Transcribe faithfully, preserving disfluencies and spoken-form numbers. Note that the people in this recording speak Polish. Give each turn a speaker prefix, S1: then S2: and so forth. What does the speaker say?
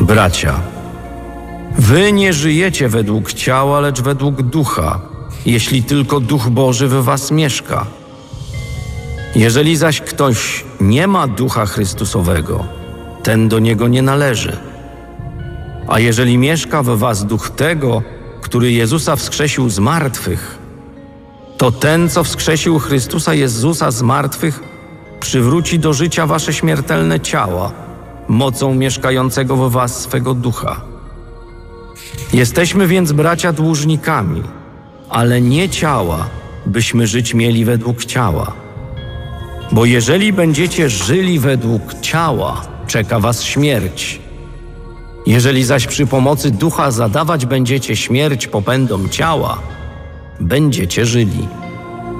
S1: Bracia, wy nie żyjecie według ciała, lecz według ducha, jeśli tylko Duch Boży w was mieszka. Jeżeli zaś ktoś nie ma Ducha Chrystusowego, ten do niego nie należy. A jeżeli mieszka w was Duch tego, który Jezusa wskrzesił z martwych, to ten, co wskrzesił Chrystusa Jezusa z martwych, przywróci do życia wasze śmiertelne ciała, mocą mieszkającego w was swego Ducha. Jesteśmy więc, bracia, dłużnikami, ale nie ciała, byśmy żyć mieli według ciała. Bo jeżeli będziecie żyli według ciała, czeka was śmierć. Jeżeli zaś przy pomocy Ducha zadawać będziecie śmierć popędom ciała, będziecie żyli.